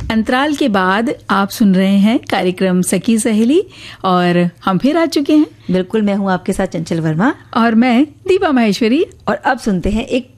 अंतराल के बाद आप सुन रहे हैं कार्यक्रम सखी सहेली और हम फिर आ चुके हैं। बिल्कुल, मैं हूँ आपके साथ चंचल वर्मा और मैं दीपा माहेश्वरी। और अब सुनते हैं एक